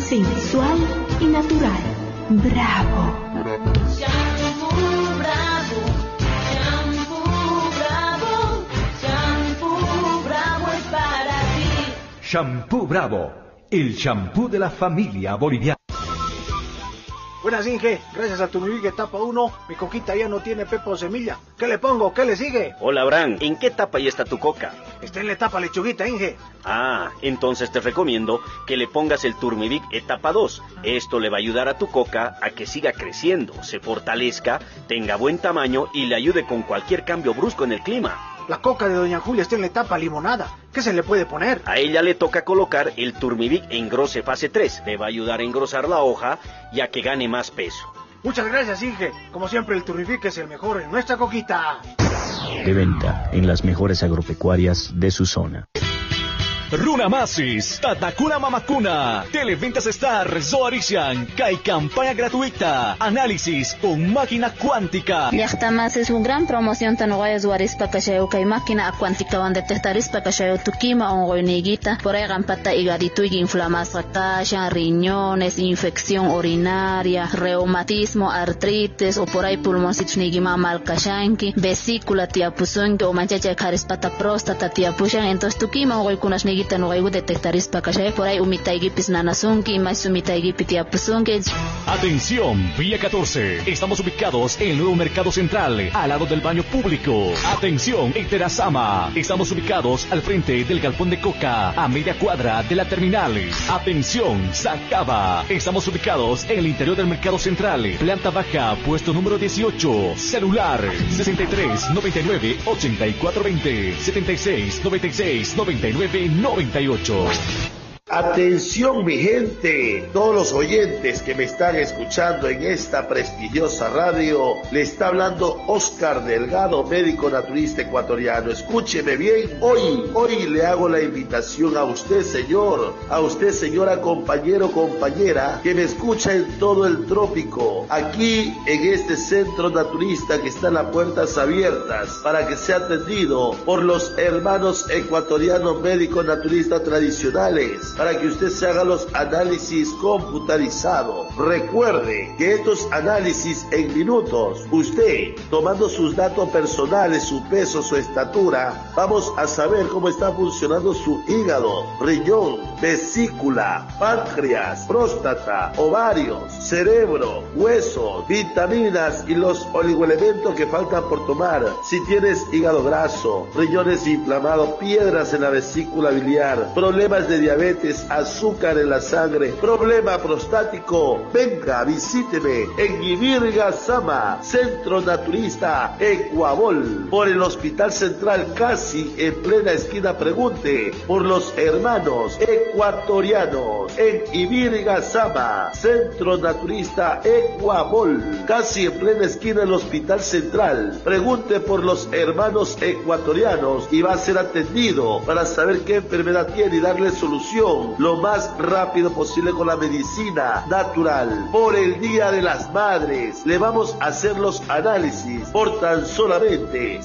sensual y natural. Bravo. Shampoo Bravo, Shampoo Bravo, Shampoo Bravo es para ti. Shampoo Bravo, el shampoo de la familia boliviana. Buenas, Inge. Gracias a tu Turmivic etapa 1, mi coquita ya no tiene pepa o semilla. ¿Qué le pongo? ¿Qué le sigue? Hola, Abraham. ¿En qué etapa ya está tu coca? Está en la etapa lechuguita, Inge. Ah, entonces te recomiendo que le pongas el Turmivic etapa 2. Esto le va a ayudar a tu coca a que siga creciendo, se fortalezca, tenga buen tamaño y le ayude con cualquier cambio brusco en el clima. La coca de Doña Julia está en la etapa limonada. ¿Qué se le puede poner? A ella le toca colocar el Turmivic Engrose fase 3. Le va a ayudar a engrosar la hoja y a que gane más peso. Muchas gracias, Inge. Como siempre, el Turmivic es el mejor en nuestra coquita. De venta en las mejores agropecuarias de su zona. Runamasis, Tatakuna Mamakuna, Televentas Star, Zoarician, Kai campaña gratuita, análisis con máquina cuántica. Yachtamas es una gran promoción tanuaya Zoaris Pakashayo Kai máquina cuántica donde detectaris Pakashayo Tukima o Goiniguita, por ahí gampata higadito y inflamación, riñones, infección urinaria, reumatismo, artritis o por ahí pulmoncitos nigima malkashanki, vesícula tiapuzunki o manchacha carispata próstata tiapushan, entonces Tukima o Goikunas no hay detectaris pakashay por ahí umitaigipis nanasunki y más umitaigipis tiapusunki. Atención, vía 14. Estamos ubicados en el nuevo mercado central, al lado del baño público. Atención, en Terazama. Estamos ubicados al frente del galpón de coca, a media cuadra de la terminal. Atención, Sacaba. Estamos ubicados en el interior del mercado central, planta baja, puesto número 18. Celular 63 99 84 20 76 96 99 98. Atención, mi gente, todos los oyentes que me están escuchando en esta prestigiosa radio, le está hablando Oscar Delgado, médico naturista ecuatoriano. Escúcheme bien, hoy le hago la invitación a usted, señor, a usted, señora, compañero, compañera, que me escucha en todo el trópico, aquí en este centro naturista que está en las puertas abiertas para que sea atendido por los hermanos ecuatorianos médicos naturistas tradicionales, para que usted se haga los análisis computarizados. Recuerde que estos análisis en minutos, usted tomando sus datos personales, su peso, su estatura, vamos a saber cómo está funcionando su hígado, riñón, vesícula, páncreas, próstata, ovarios, cerebro, huesos, vitaminas y los oligoelementos que faltan por tomar. Si tienes hígado graso, riñones inflamados, piedras en la vesícula biliar, problemas de diabetes, azúcar en la sangre, problema prostático, venga, visíteme en Guivirga Sama, Centro Naturista Ecuabol, por el Hospital Central, casi en plena esquina. Pregunte por los hermanos ecuatorianos en Guivirga Sama, Centro Naturista Ecuabol, casi en plena esquina del Hospital Central. Pregunte por los hermanos ecuatorianos y va a ser atendido para saber qué enfermedad tiene y darle solución lo más rápido posible con la medicina natural. Por el Día de las Madres le vamos a hacer los análisis por tan solamente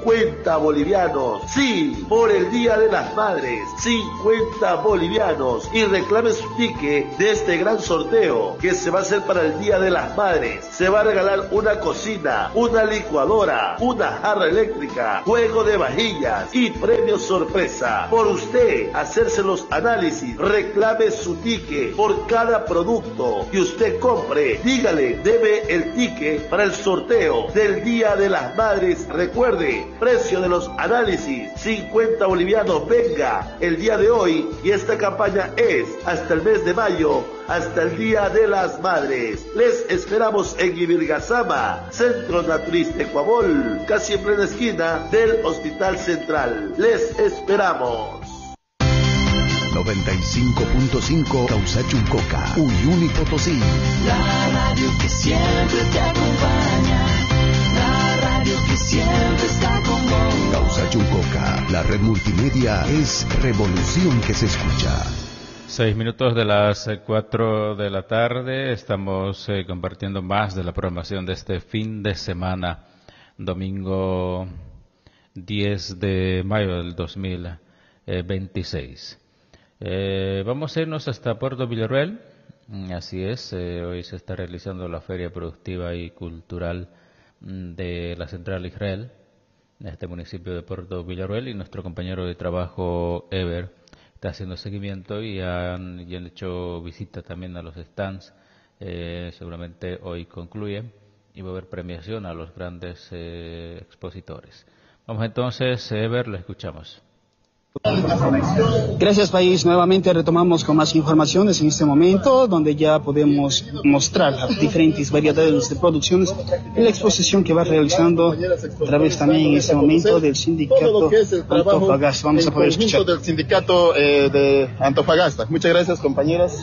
50 bolivianos. Sí, por el Día de las Madres, 50 bolivianos, y reclame su ticket de este gran sorteo que se va a hacer para el Día de las Madres. Se va a regalar una cocina, una licuadora, una jarra eléctrica, juego de vajillas y premio sorpresa. Por usted hacerse los análisis, reclame su ticket por cada producto que usted compre. Dígale, debe el ticket para el sorteo del Día de las Madres. Recuerde, precio de los análisis 50 bolivianos. Venga el día de hoy, y esta campaña es hasta el mes de mayo, hasta el Día de las Madres. Les esperamos en Guivirgasama, Centro Naturista Ecuabol, casi en plena esquina del Hospital Central. Les esperamos. 95.5 Causachuncoca, Uyuni Potosí. La radio que siempre te acompaña, la radio que siempre está con vos. Causachuncoca, la red multimedia es revolución que se escucha. 6 minutos de las 4 de la tarde, estamos compartiendo más de la programación de este fin de semana, domingo 10 de mayo del 2026. Vamos a irnos hasta Puerto Villarreal, Así es, hoy se está realizando la Feria Productiva y Cultural de la Central Israel, en este municipio de Puerto Villarroel, y nuestro compañero de trabajo Ever está haciendo seguimiento y han hecho visita también a los stands. Seguramente hoy concluye y va a haber premiación a los grandes expositores. Vamos entonces, Ever, lo escuchamos. Gracias, país. Nuevamente retomamos con más informaciones en este momento, donde ya podemos mostrar las diferentes variedades de producciones en la exposición que va realizando a través también en este momento del sindicato Antofagasta. Vamos a poder escuchar. Del sindicato de Antofagasta. Muchas gracias, compañeras.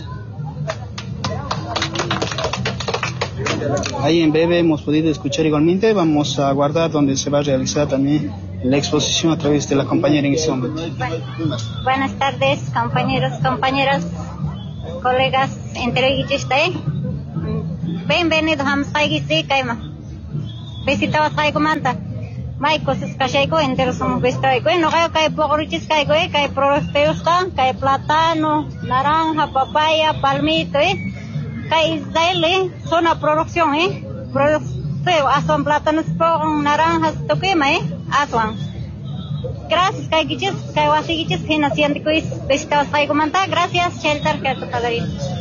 Ahí en breve hemos podido escuchar igualmente. Vamos a guardar donde se va a realizar también la exposición a través de la compañera en este momento. Buenas tardes, compañeros, compañeras, colegas, entreguistas. Bienvenidos a Msaigisi, Kaima. Visitamos Saigumanta. Mai cosas cachaico, enteros somos vistaico. No hay pogorichis caigo, hay prosteos, hay plátano, naranja, papaya, palmito, hay Israel, son a producción, Son plátanos con naranjas, toquema, aswan. Gracias, Kaigichis, Kaiwasigichis, Hinasianticois, Vistas Saigumanta, gracias, Shelter, que tu padre.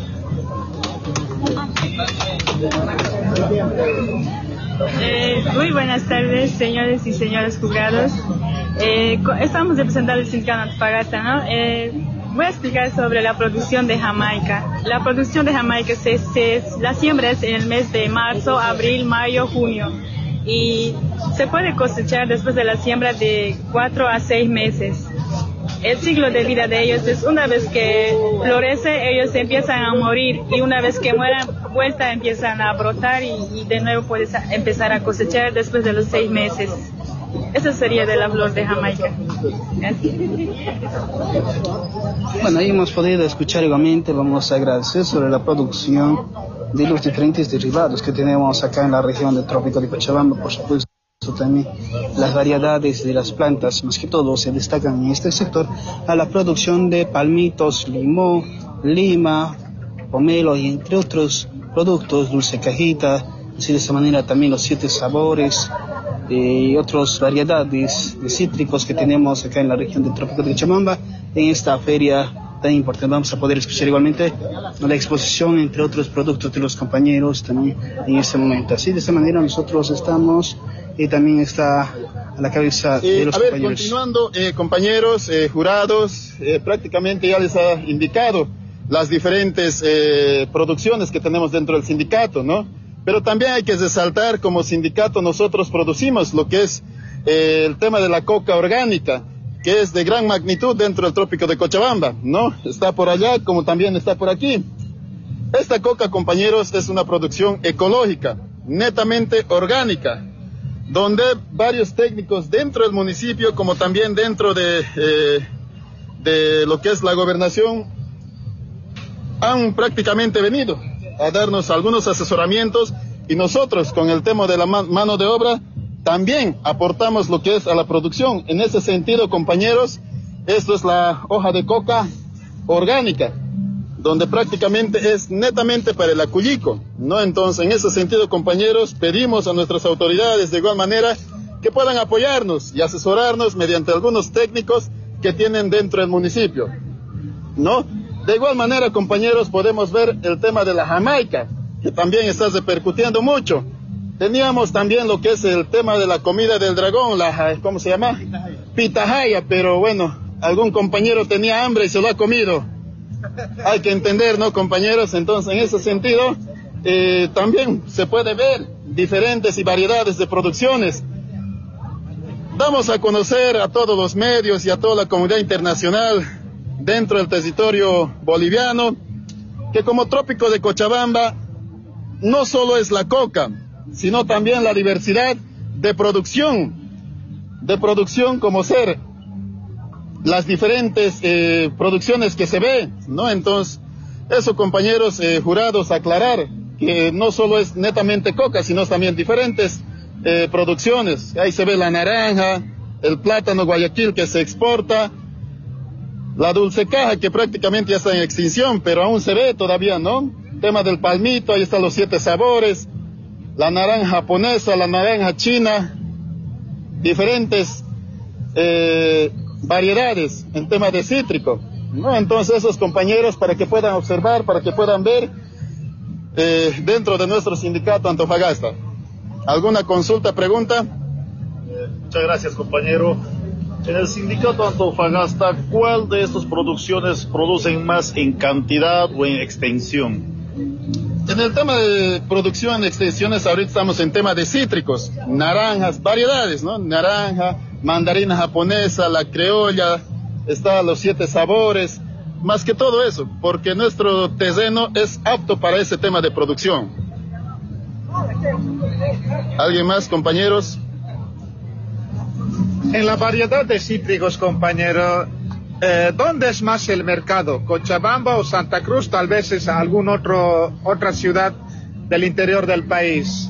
Muy buenas tardes, señores y señoras jugados. Estamos representando el sindicato Antofagasta, ¿no? Voy a explicar sobre la producción de Jamaica. La producción de Jamaica la siembra es en el mes de marzo, abril, mayo, junio. Y se puede cosechar después de la siembra de 4 a 6 meses. El ciclo de vida de ellos es una vez que florece, ellos empiezan a morir, y una vez que mueran, vuelta empiezan a brotar y de nuevo puedes empezar a cosechar después de los 6 meses. Eso sería de la flor de Jamaica. Gracias. Bueno, ahí hemos podido escuchar igualmente. Vamos a agradecer sobre la producción de los diferentes derivados que tenemos acá en la región del Trópico de Cochabamba. Por supuesto, también las variedades de las plantas, más que todo, se destacan en este sector a la producción de palmitos, limón, lima, pomelo y entre otros productos, dulce cajita, así de esta manera también los 7 sabores y otras variedades de cítricos que tenemos acá en la región del Trópico de Cochabamba en esta feria tan importante. Vamos a poder escuchar igualmente la exposición entre otros productos de los compañeros también en este momento. Así de esta manera nosotros estamos y también está a la cabeza de los compañeros. Continuando, compañeros, jurados, prácticamente ya les ha indicado las diferentes producciones que tenemos dentro del sindicato, ¿no? Pero también hay que resaltar, como sindicato nosotros producimos lo que es el tema de la coca orgánica, que es de gran magnitud dentro del Trópico de Cochabamba, ¿no? Está por allá como también está por aquí. Esta coca, compañeros, es una producción ecológica, netamente orgánica, donde varios técnicos dentro del municipio, como también dentro de lo que es la gobernación, han prácticamente venido a darnos algunos asesoramientos, y nosotros con el tema de la mano de obra también aportamos lo que es a la producción. En ese sentido, compañeros, esto es la hoja de coca orgánica, donde prácticamente es netamente para el acullico, ¿no? Entonces, en ese sentido, compañeros, pedimos a nuestras autoridades de igual manera que puedan apoyarnos y asesorarnos mediante algunos técnicos que tienen dentro del municipio, ¿no? De igual manera, compañeros, podemos ver el tema de la Jamaica, que también está repercutiendo mucho. Teníamos también lo que es el tema de la comida del dragón, ¿cómo se llama? Pitahaya, pero bueno, algún compañero tenía hambre y se lo ha comido. Hay que entender, ¿no, compañeros? Entonces, en ese sentido, también se puede ver diferentes y variedades de producciones. Damos a conocer a todos los medios y a toda la comunidad internacional dentro del territorio boliviano que como Trópico de Cochabamba no solo es la coca, sino también la diversidad de producción como ser las diferentes producciones que se ve, ¿no? Entonces, eso, compañeros jurados, aclarar que no solo es netamente coca, sino también diferentes producciones. Ahí se ve la naranja, el plátano Guayaquil que se exporta, la dulce caja que prácticamente ya está en extinción, pero aún se ve todavía, ¿no? tema del palmito, ahí están los 7 sabores, la naranja japonesa, la naranja china, diferentes variedades en tema de cítrico, ¿no? Entonces esos compañeros, para que puedan observar, para que puedan ver dentro de nuestro sindicato Antofagasta. ¿Alguna consulta, pregunta? Muchas gracias, compañero. En el sindicato Antofagasta, ¿cuál de estas producciones producen más en cantidad o en extensión? En el tema de producción de extensiones, ahorita estamos en tema de cítricos, naranjas, variedades, ¿no? Naranja, mandarina japonesa, la criolla, están los 7 sabores, más que todo eso, porque nuestro terreno es apto para ese tema de producción. ¿Alguien más, compañeros? En la variedad de cítricos, compañero, ¿dónde es más el mercado? ¿Cochabamba o Santa Cruz? Tal vez es alguna otra ciudad del interior del país.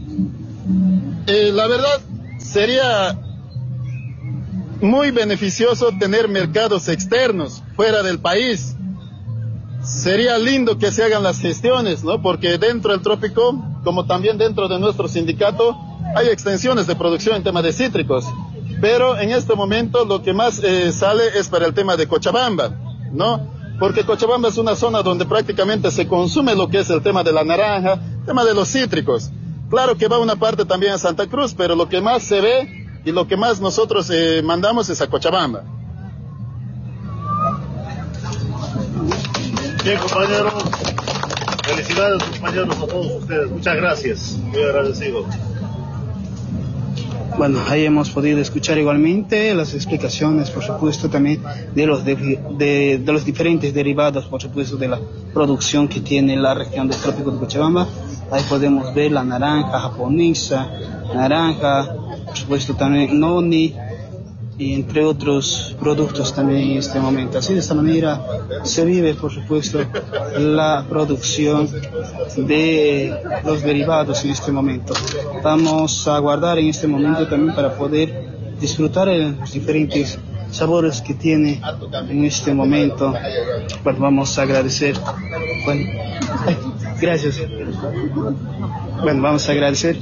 La verdad, sería muy beneficioso tener mercados externos, fuera del país. Sería lindo que se hagan las gestiones, ¿no? Porque dentro del trópico, como también dentro de nuestro sindicato, hay extensiones de producción en tema de cítricos. Pero en este momento lo que más sale es para el tema de Cochabamba, ¿no? Porque Cochabamba es una zona donde prácticamente se consume lo que es el tema de la naranja, el tema de los cítricos. Claro que va una parte también a Santa Cruz, pero lo que más se ve y lo que más nosotros mandamos es a Cochabamba. Bien, compañeros. Felicidades, compañeros, a todos ustedes. Muchas gracias. Muy agradecido. Bueno, ahí hemos podido escuchar igualmente las explicaciones, por supuesto, también de los diferentes derivados, por supuesto, de la producción que tiene la región del trópico de Cochabamba. Ahí podemos ver la naranja japonesa, naranja, por supuesto también noni, y entre otros productos también en este momento. Así de esta manera se vive, por supuesto, la producción de los derivados en este momento. Vamos a guardar en este momento también para poder disfrutar de los diferentes sabores que tiene en este momento. Bueno, vamos a agradecer. Bueno, gracias. Bueno, vamos a agradecer.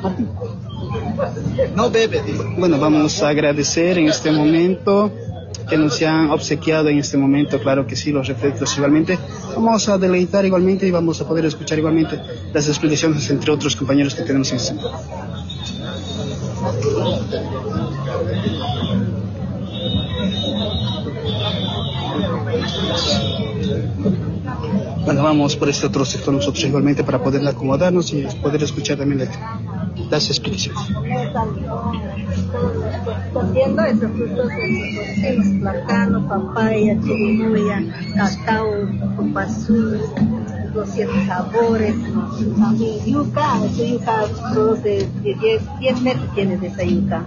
No bebe. Bueno, vamos a agradecer en este momento que nos han obsequiado en este momento, claro que sí, los refrescos igualmente. Vamos a deleitar igualmente y vamos a poder escuchar igualmente las explicaciones entre otros compañeros que tenemos en este momento. Bueno, vamos por este otro sector nosotros igualmente para poder acomodarnos y poder escuchar también las explicaciones. Cogiendo esos frutos de plátano, papaya, chirimoya, cacao, copazul, los 7 sabores, también yuca, todos de 10 metros tienes de esa yuca.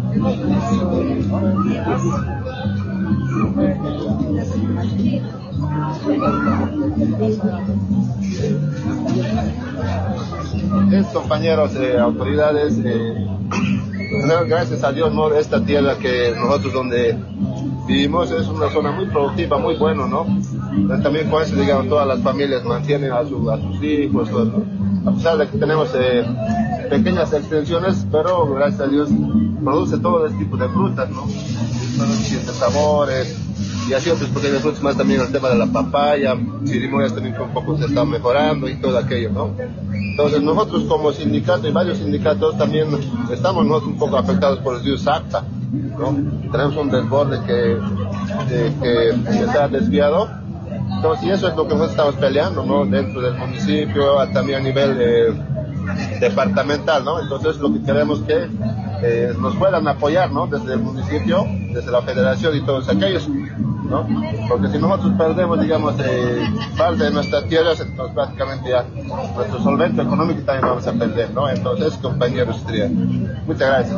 Compañeros, autoridades, gracias a Dios, ¿no? Esta tierra que nosotros donde vivimos es una zona muy productiva, muy bueno, ¿no? También con eso, digamos, todas las familias mantienen a sus hijos, ¿no? A pesar de que tenemos pequeñas extensiones, pero gracias a Dios produce todo este tipo de frutas, ¿no? Son los 7 sabores y así otros pequeños frutos más, también el tema de la papaya, chirimoyas también que un poco se está mejorando y todo aquello, ¿no? Entonces nosotros como sindicato y varios sindicatos también estamos un poco afectados por el río Sacta, ¿no? Tenemos un desborde que se ha desviado. Entonces, y eso es lo que nosotros estamos peleando, ¿no? Dentro del municipio, también a nivel departamental, ¿no? Entonces lo que queremos que nos puedan apoyar, ¿no? Desde el municipio, desde la federación y todos aquellos, ¿no? Porque si nosotros perdemos, digamos, parte de nuestras tierras, entonces prácticamente ya nuestro solvente económico también vamos a perder, ¿no? Entonces, compañeros, muchas gracias.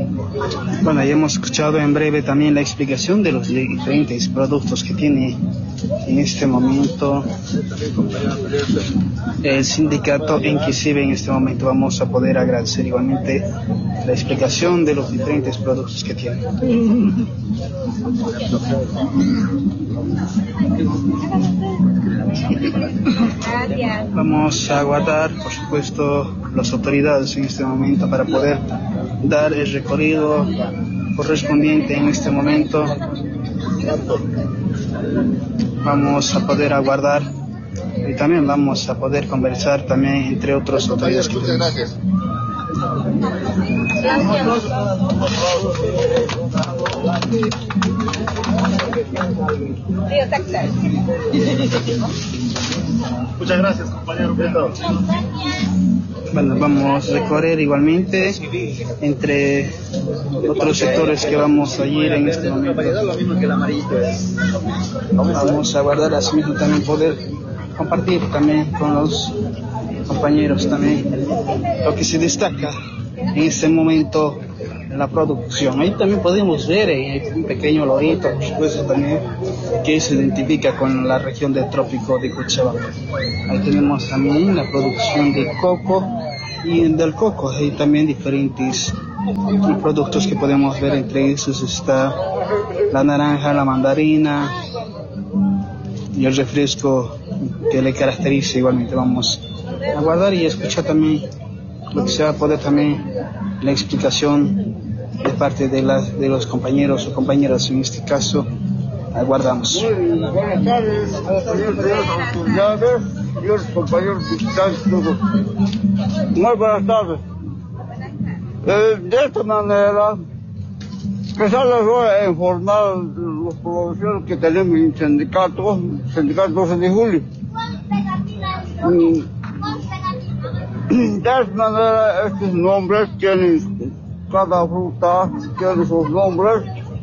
Bueno, ya hemos escuchado en breve también la explicación de los diferentes productos que tiene en este momento el sindicato, inclusive en este momento vamos a poder agradecer igualmente la explicación de los diferentes productos que tiene. Vamos a aguardar, por supuesto, las autoridades en este momento para poder dar el recorrido correspondiente en este momento. Vamos a poder aguardar y también vamos a poder conversar también entre otras autoridades. Muchas gracias. Muchas gracias, compañero. Bueno, vamos a recorrer igualmente entre otros sectores que vamos a ir en este momento. Vamos a guardar así mismo también poder compartir también con los compañeros también lo que se destaca en este momento en la producción. Ahí también podemos ver un pequeño lorito, por supuesto también, que se identifica con la región del trópico de Cochabamba. Ahí tenemos también la producción de coco, y del coco hay también diferentes productos que podemos ver. Entre esos está la naranja, la mandarina y el refresco que le caracteriza igualmente. Vamos a guardar y escuchar también lo que se va a poder también la explicación de parte de los compañeros o compañeras. En este caso aguardamos. Buenas tardes, señores autoridades, señores compañeros visitantes, todos. Muy buenas tardes. De esta manera, les voy a informar los producciones que tenemos en el sindicato 12 de julio. De esta manera, estos nombres tienen, cada fruta tiene sus nombres,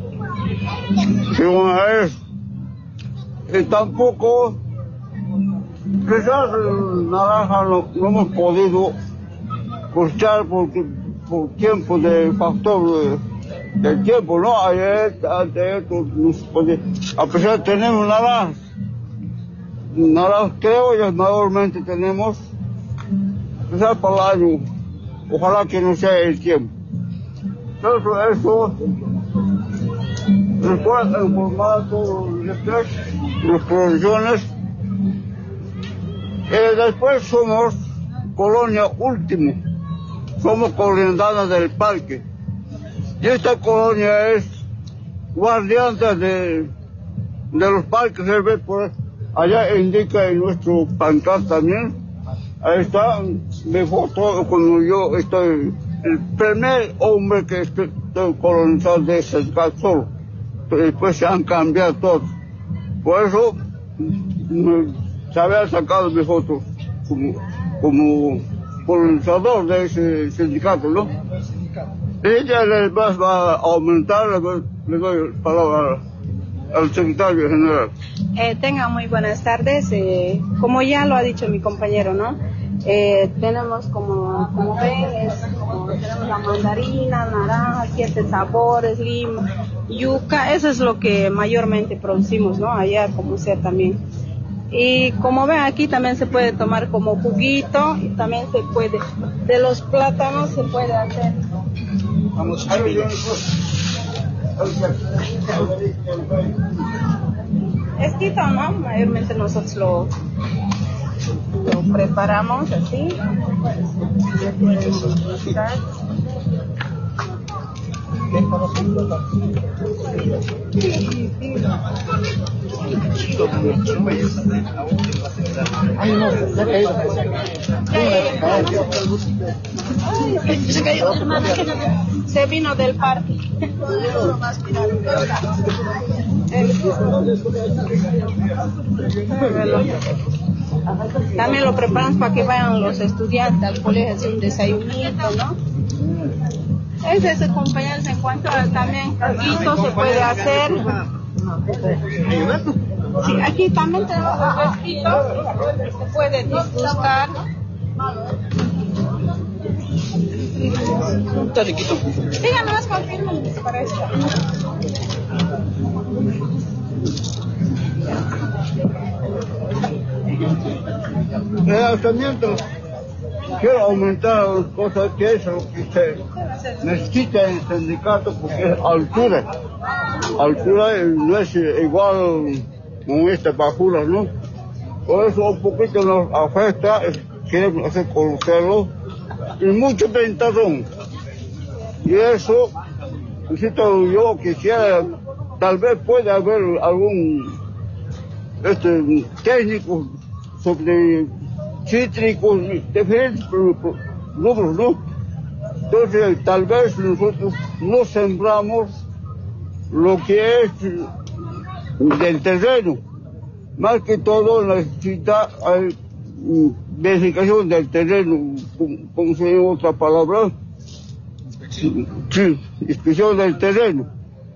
según eso. Y tampoco, quizás el naranja no hemos podido cosechar porque por tiempo del factor del tiempo, ¿no? Ayer no se puede, a pesar de tenemos naranjas creo ya mayormente tenemos, quizás para el año, ojalá que no sea el tiempo. Entonces eso, después de informar a todos las producciones, después somos colonia último, somos colindanas del parque. Y esta colonia es guardiana de los parques, por allá indica en nuestro pancarta también. Ahí está mi foto cuando yo estoy, el primer hombre que estoy colonizado de ese solo. Después se han cambiado todos. Por eso se había sacado mi foto como colonizador de ese sindicato, ¿no? Ella va a aumentar, le doy la palabra al secretario general. Tengan muy buenas tardes. Como ya lo ha dicho mi compañero, ¿no? Tenemos como ven, tenemos la mandarina, naranja, 7 sabores, lima, yuca. Eso es lo que mayormente producimos, ¿no? Allá como sea también. Y como ven aquí también se puede tomar como juguito y también se puede, de los plátanos se puede hacer. Vamos a ver. Esquito, ¿no? Mayormente nosotros lo preparamos así. Se vino del parque. También lo preparamos para que vayan los estudiantes al colegio, hacer un desayunito, ¿no? Ese compañeros en cuanto a también juguito se puede hacer. Sí, aquí también tenemos los refresquitos, se puede disgustar. Está riquito. Díganme más, confirmen, les parece. El alzamiento, quiero aumentar las cosas que es lo que se necesita en el sindicato, porque es altura. Altura no es igual con esta bajura, ¿no? Por eso un poquito nos afecta, queremos hacer conocerlo, y mucho tentazón. Y eso, yo quisiera, tal vez pueda haber algún técnico sobre cítricos, diferentes rubros, ¿no? Entonces, tal vez nosotros no sembramos lo que es del terreno. Más que todo necesita verificación del terreno, como se llama otra palabra. Sí, inspección del terreno.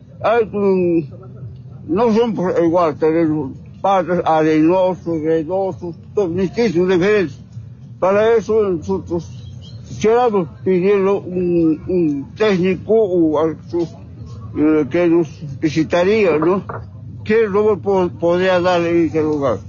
No son igual terrenos, partes arenosos, redosos, todos distintos, diferentes. Para eso nosotros queramos pidiendo un técnico o que nos visitaría, ¿no? ¿Qué robot podría dar en ese lugar?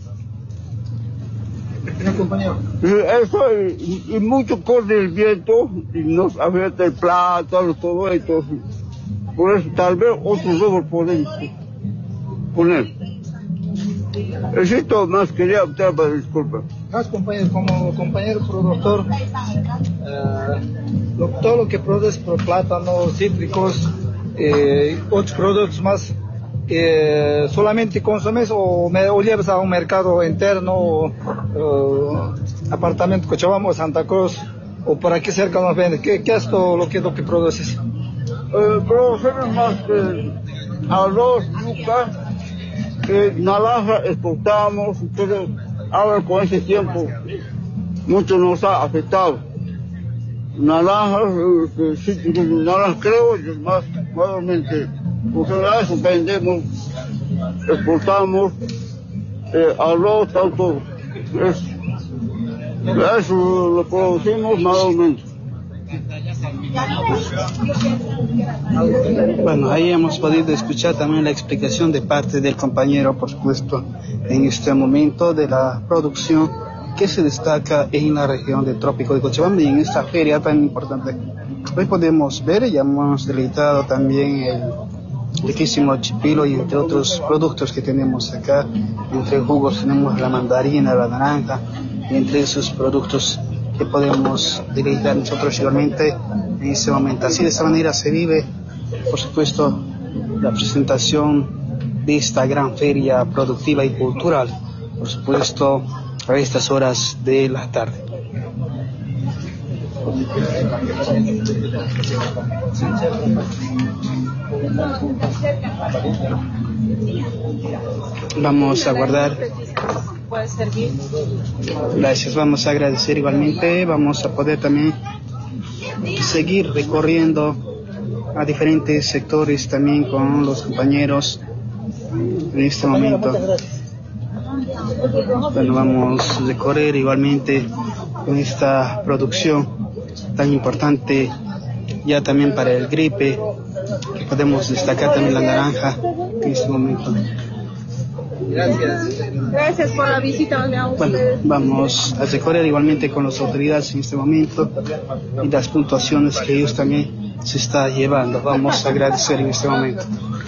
Eso y mucho corre el viento y nos afecta el plátano, todo esto. Por eso tal vez otros robot podemos poner. Esto más quería optar para disculpa. Más compañero, como compañero productor, todo lo que produce por plátanos, cítricos, otros productos más, solamente consumes o llevas a un mercado interno, apartamento Cochabamba o Santa Cruz, o por aquí cerca nos vende. ¿Qué es todo lo que produces? Producimos más arroz, yuca, naranja exportamos, pero ahora con ese tiempo mucho nos ha afectado. Naranjas, naranjas creo, más mayormente, porque a eso vendemos, exportamos, arroz, tanto, eso lo producimos mayormente. Bueno, ahí hemos podido escuchar también la explicación de parte del compañero, por supuesto, en este momento de la producción que se destaca en la región del Trópico de Cochabamba y en esta feria tan importante. Hoy podemos ver, ya hemos deleitado también el riquísimo chipilo y entre otros productos que tenemos acá. Entre jugos tenemos la mandarina, la naranja, y entre esos productos que podemos deleitar nosotros igualmente en este momento. Así, de esta manera se vive, por supuesto, la presentación de esta gran feria productiva y cultural, por supuesto, a estas horas de la tarde. Vamos a guardar. Gracias, vamos a agradecer igualmente. Vamos a poder también seguir recorriendo a diferentes sectores también con los compañeros en este momento. Bueno, vamos a recorrer igualmente con esta producción tan importante ya también para el gripe, que podemos destacar también la naranja en este momento. Gracias por la visita. Bueno, vamos a recorrer igualmente con las autoridades en este momento y las puntuaciones que ellos también se están llevando. Vamos a agradecer en este momento.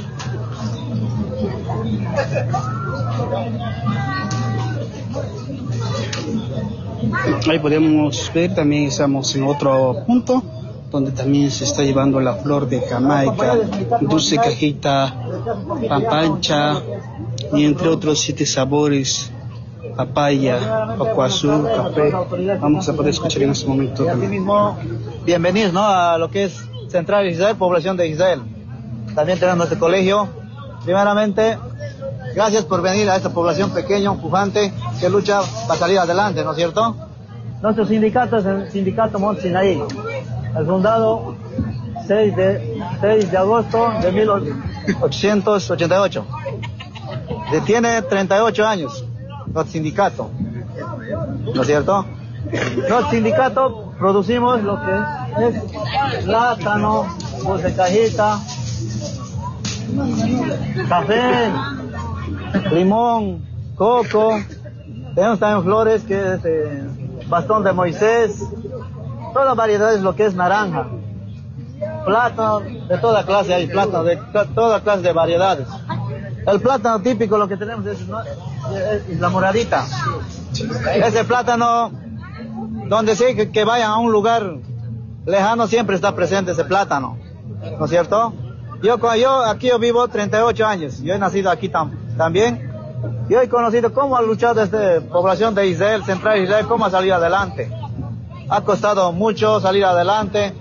Ahí podemos ver, también estamos en otro punto donde también se está llevando la flor de Jamaica, dulce cajita, papancha y entre otros 7 sabores, papaya, pacuazú, café. Vamos a poder escuchar en este momento también. Bienvenidos, ¿no?, a lo que es Central Israel, población de Israel. También tenemos nuestro colegio. Primeramente, gracias por venir a esta población pequeña, pujante, que lucha para salir adelante, ¿no es cierto? Nuestro sindicato es el Sindicato Monte Sinaí. El fundado 6 de agosto de 1888. Tiene 38 años nuestro sindicato, ¿no es cierto? Nuestro sindicato producimos lo que es plátano, dulce cajita, café, limón, coco, Tenemos también flores que es bastón de Moisés, todas variedades, lo que es naranja, plátano de toda clase, hay plátano de toda clase de variedades. El plátano típico lo que tenemos es la moradita. Ese plátano, donde sea que vayan a un lugar lejano, siempre está presente ese plátano, ¿no es cierto? Yo vivo 38 años, yo he nacido aquí también. Yo he conocido cómo ha luchado esta población de Israel, Central Israel, cómo ha salido adelante. Ha costado mucho salir adelante.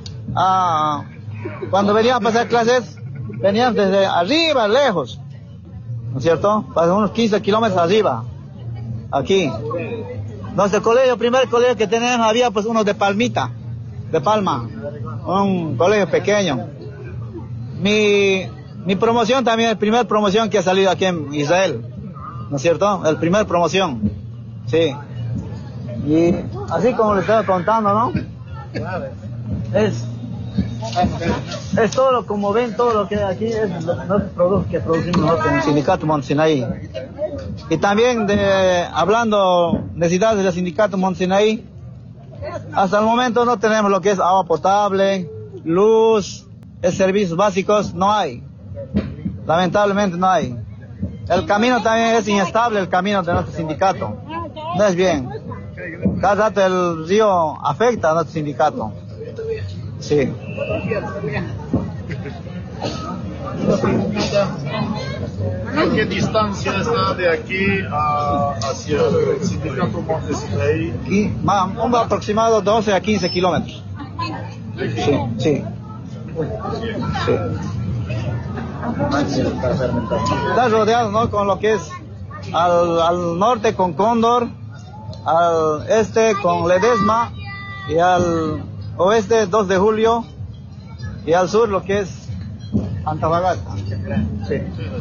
Cuando venían a pasar clases, venían desde arriba, lejos, ¿no es cierto? Para unos 15 kilómetros arriba, aquí. Nuestro colegio, el primer colegio que teníamos, había pues uno de Palmita, de Palma, un colegio pequeño. Mi promoción también, el primer promoción que ha salido aquí en Israel, ¿no es cierto? El primer promoción, sí. Y así como les estaba contando, ¿no? Es todo, como ven, todo lo que hay aquí es los productos que producimos nosotros en el Sindicato Monte Sinaí. Y también hablando necesidades del Sindicato Monte Sinaí, hasta el momento no tenemos lo que es agua potable, luz, servicios básicos, no hay. Lamentablemente no hay. El camino también es inestable, el camino de nuestro sindicato. No es bien. Cada rato el río afecta a nuestro sindicato. Sí. ¿A qué distancia está de aquí hacia el sindicato Monte Sinaí? Un aproximado 12 a 15 kilómetros. Sí. Está rodeado, ¿no? Con lo que es al norte con Cóndor, al este con Ledesma y al oeste 2 de Julio y al sur lo que es Antofagasta. Sí.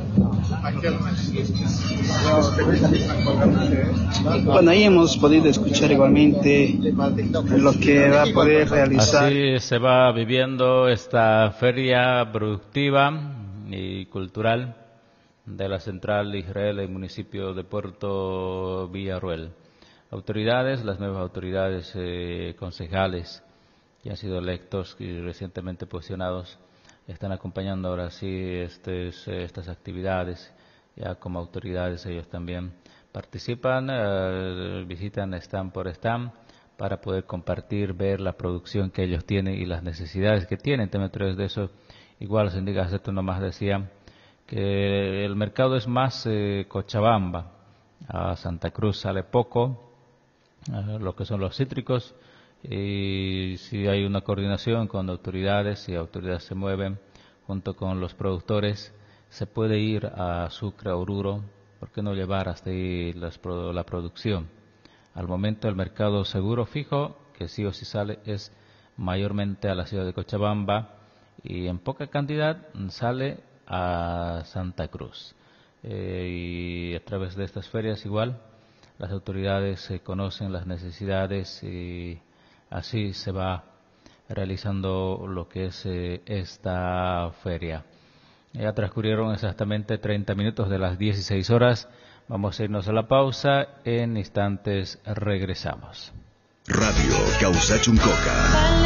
Bueno, ahí hemos podido escuchar igualmente lo que va a poder realizar. Así se va viviendo esta feria productiva y cultural de la Central Israel del municipio de Puerto Villarruel. Autoridades, las nuevas autoridades concejales que han sido electos y recientemente posicionados, están acompañando ahora sí estas actividades. Ya como autoridades ellos también participan, visitan stand por stand para poder compartir, ver la producción que ellos tienen y las necesidades que tienen. También a través de eso, igual los indígenas esto nomás decían que el mercado es más Cochabamba, a Santa Cruz sale poco, lo que son los cítricos, y si hay una coordinación con autoridades y autoridades se mueven junto con los productores, se puede ir a Sucre, a Oruro, ¿por qué no llevar hasta ahí la producción? Al momento el mercado seguro fijo, que sí o sí sale, es mayormente a la ciudad de Cochabamba y en poca cantidad sale a Santa Cruz. Y a través de estas ferias igual, las autoridades conocen las necesidades y así se va realizando lo que es esta feria. Ya transcurrieron exactamente 30 minutos de las 16 horas. Vamos a irnos a la pausa. En instantes regresamos. Radio Causachuncoca.